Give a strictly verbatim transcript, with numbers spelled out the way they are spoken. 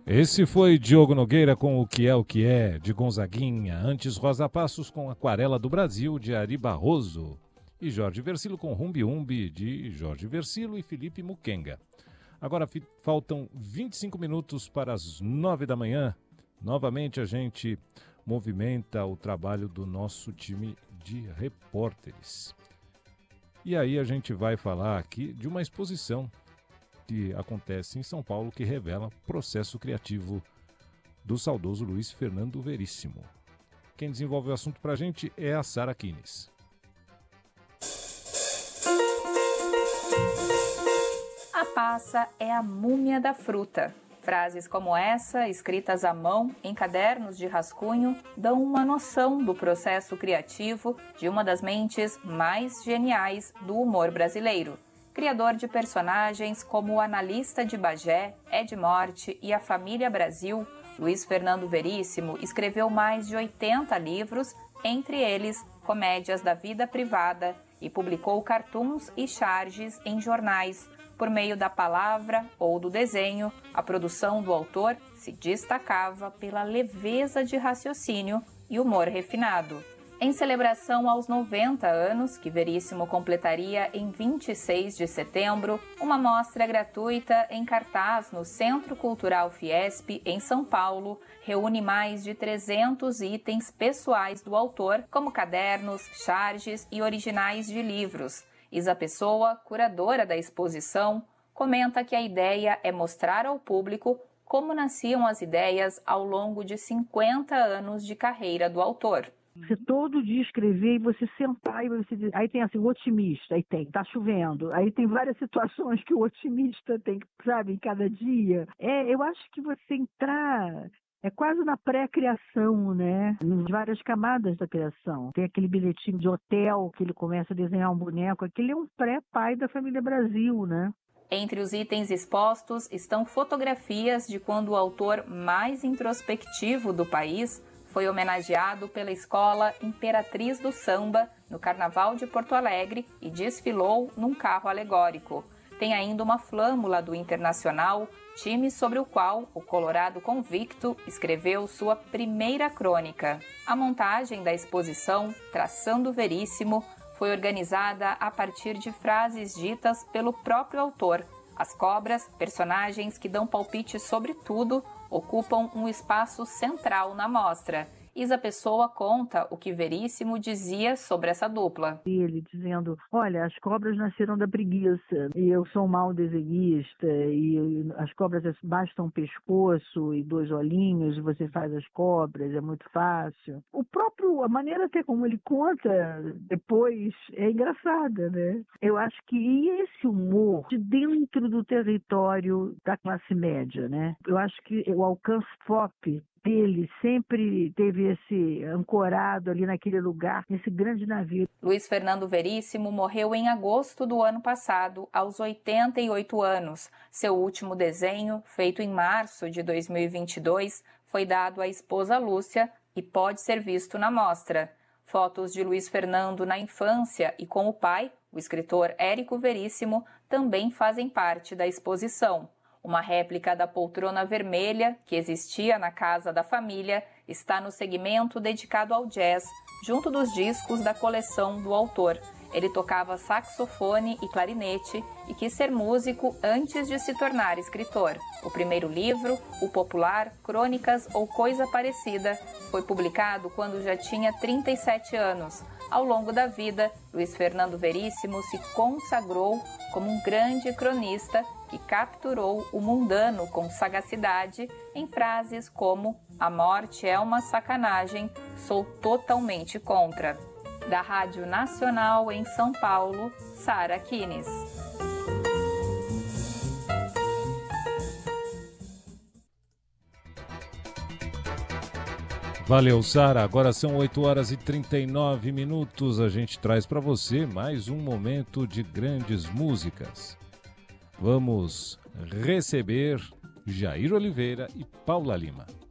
Esse foi Diogo Nogueira com O Que É O Que É, de Gonzaguinha. Antes, Rosa Passos com Aquarela do Brasil, de Ari Barroso. E Jorge Versilo com Rumbi Umbi, de Jorge Versilo e Felipe Muquenga. Agora faltam vinte e cinco minutos para as nove da manhã. Novamente a gente movimenta o trabalho do nosso time de repórteres. E aí a gente vai falar aqui de uma exposição que acontece em São Paulo que revela processo criativo do saudoso Luiz Fernando Veríssimo. Quem desenvolve o assunto para a gente é a Sara Kines. A passa é a múmia da fruta. Frases como essa, escritas à mão em cadernos de rascunho, dão uma noção do processo criativo de uma das mentes mais geniais do humor brasileiro. Criador de personagens como o Analista de Bagé, Ed Morte e a Família Brasil, Luiz Fernando Veríssimo escreveu mais de oitenta livros, entre eles Comédias da Vida Privada, e publicou cartoons e charges em jornais. Por meio da palavra ou do desenho, a produção do autor se destacava pela leveza de raciocínio e humor refinado. Em celebração aos noventa anos, que Veríssimo completaria em vinte e seis de setembro, uma mostra gratuita em cartaz no Centro Cultural Fiesp, em São Paulo, reúne mais de trezentos itens pessoais do autor, como cadernos, charges e originais de livros. Isa Pessoa, curadora da exposição, comenta que a ideia é mostrar ao público como nasciam as ideias ao longo de cinquenta anos de carreira do autor. Você todo dia escrever e você sentar e você diz, aí tem assim, o otimista, aí tem, tá chovendo, aí tem várias situações que o otimista tem, sabe, em cada dia. É, eu acho que você entrar é quase na pré-criação, né? Em várias camadas da criação. Tem aquele bilhetinho de hotel que ele começa a desenhar um boneco, aquele é um pré-pai da Família Brasil, né? Entre os itens expostos estão fotografias de quando o autor mais introspectivo do país foi homenageado pela Escola Imperatriz do Samba no Carnaval de Porto Alegre e desfilou num carro alegórico. Tem ainda uma flâmula do Internacional, time sobre o qual o colorado convicto escreveu sua primeira crônica. A montagem da exposição, Traçando Veríssimo, foi organizada a partir de frases ditas pelo próprio autor. As cobras, personagens que dão palpite sobre tudo, ocupam um espaço central na mostra. Isa Pessoa conta o que Veríssimo dizia sobre essa dupla. Ele dizendo, olha, as cobras nasceram da preguiça, e eu sou um mau desenhista, e as cobras bastam um pescoço e dois olhinhos, e você faz as cobras, é muito fácil. O próprio, a maneira até como ele conta depois é engraçada, né? Eu acho que esse humor de dentro do território da classe média, né? Eu acho que o alcance pop dele sempre teve esse ancorado ali naquele lugar, nesse grande navio. Luiz Fernando Veríssimo morreu em agosto do ano passado, aos oitenta e oito anos. Seu último desenho, feito em março de dois mil e vinte e dois, foi dado à esposa Lúcia e pode ser visto na mostra. Fotos de Luiz Fernando na infância e com o pai, o escritor Érico Veríssimo, também fazem parte da exposição. Uma réplica da poltrona vermelha, que existia na casa da família, está no segmento dedicado ao jazz, junto dos discos da coleção do autor. Ele tocava saxofone e clarinete e quis ser músico antes de se tornar escritor. O primeiro livro, o popular Crônicas ou Coisa Parecida, foi publicado quando já tinha trinta e sete anos. Ao longo da vida, Luiz Fernando Veríssimo se consagrou como um grande cronista que capturou o mundano com sagacidade em frases como "A morte é uma sacanagem, sou totalmente contra". Da Rádio Nacional em São Paulo, Sara Kines. Valeu, Sara. Agora são oito horas e trinta e nove minutos. A gente traz para você mais um momento de grandes músicas. Vamos receber Jair Oliveira e Paula Lima.